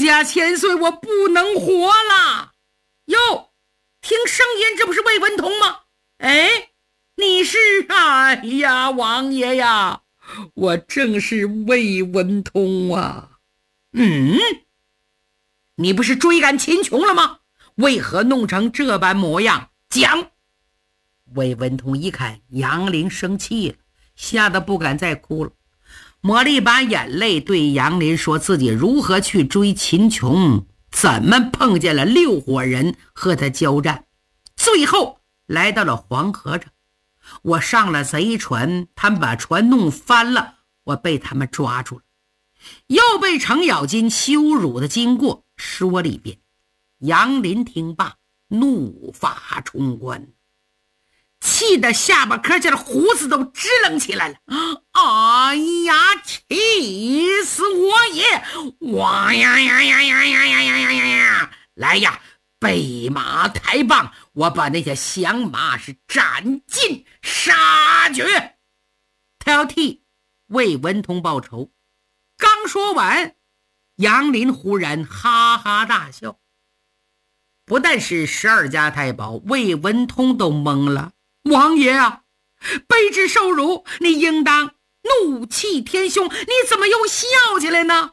家千岁，我不能活了。哟，听声音，这不是魏文通吗？哎，你是？哎呀，王爷呀，我正是魏文通啊。你不是追赶秦琼了吗？为何弄成这般模样？讲。魏文通一看杨林生气了，吓得不敢再哭了，抹了一把眼泪，对杨林说自己如何去追秦琼，怎么碰见了6伙人和他交战，最后来到了黄河上。我上了贼船，他们把船弄翻了，我被他们抓住了，又被程咬金羞辱的经过说了一遍。杨林听罢，怒发冲冠，气得下巴颏的胡子都支棱起来了。哎呀，气死我也！哇呀呀呀呀呀呀呀呀呀！来呀，备马抬棒，我把那些降马是斩尽杀绝。他要替魏文通报仇。刚说完，杨林忽然哈哈大笑。不但是12家太保，魏文通都懵了。王爷啊，卑职受辱，你应当怒气填胸，你怎么又笑起来呢？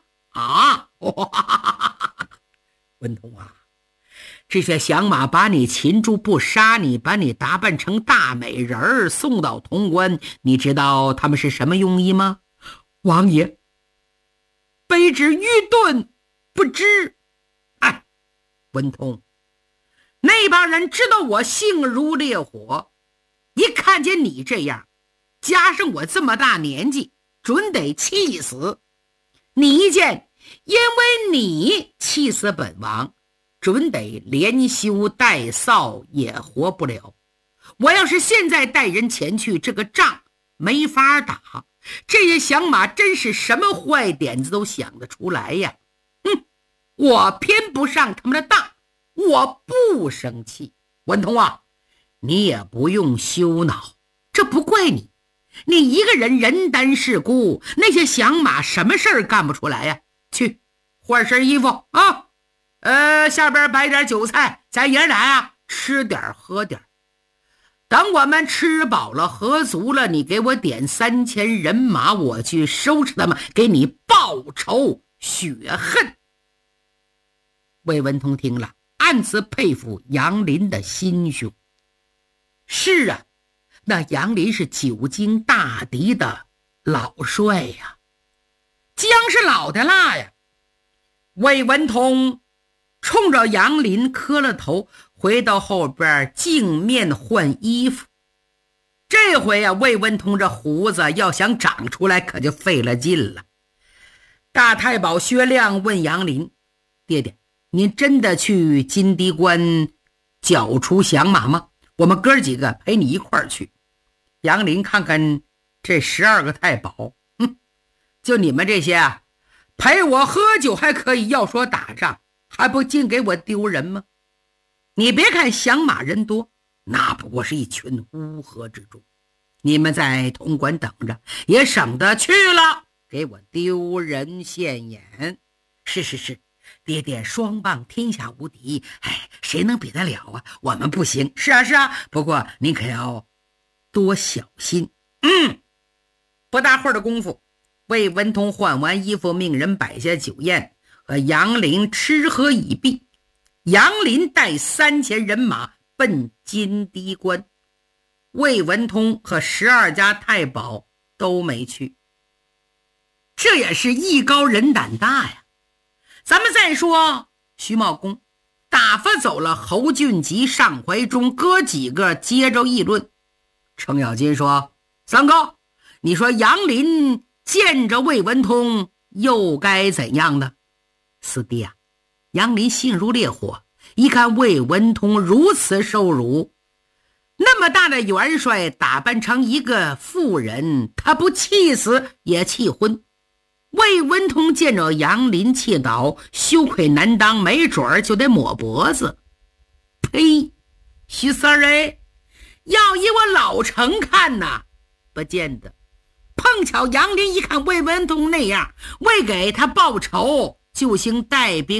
文通啊，这些降马把你擒住不杀你，把你打扮成大美人儿送到潼关，你知道他们是什么用意吗？王爷，卑职愚钝不知。哎，文通，那帮人知道我性如烈火，一看见你这样，加上我这么大年纪，准得气死。你一见，因为你气死本王，准得连羞带臊也活不了。我要是现在带人前去，这个仗没法打。这些降马真是什么坏点子都想得出来呀！我偏不上他们的当，我不生气。文通啊，你也不用羞恼，这不怪你，你一个人人单势孤，那些降马什么事儿干不出来呀？去换身衣服啊，下边摆点酒菜，咱爷俩吃点喝点。等我们吃饱了喝足了，你给我点3000人马，我去收拾他们，给你报仇雪恨。魏文通听了，暗自佩服杨林的心胸。是啊，那杨林是久经大敌的老帅呀，姜是老的辣呀。魏文通冲着杨林磕了头，回到后边镜面换衣服。这回啊，魏文通这胡子要想长出来可就费了劲了。大太保薛亮问杨林：爹爹，您真的去金堤关剿除降马吗？我们哥几个陪你一块儿去。杨林看看这12个太保，就你们这些啊，陪我喝酒还可以，要说打仗还不尽给我丢人吗？你别看降马人多，那不过是一群乌合之众，你们在潼关等着，也省得去了给我丢人现眼。是，爹爹双棒天下无敌，谁能比得了啊？我们不行。是啊，不过您可要多小心。不大会儿的功夫，魏文通换完衣服，命人摆下酒宴，和杨林吃喝已毕。杨林带3000人马奔金堤关，魏文通和12家太保都没去，这也是艺高人胆大呀。咱们再说徐茂公打发走了侯俊吉、尚怀忠哥几个，接着议论。程咬金说：三哥，你说杨林见着魏文通又该怎样呢？四弟啊，杨林性如烈火，一看魏文通如此受辱，那么大的元帅打扮成一个妇人，他不气死也气昏。魏文通见着杨林气倒，羞愧难当，没准儿就得抹脖子。呸！徐三儿，要以我老程看呐，不见得。碰巧杨林一看魏文通那样，为给他报仇，就兴带兵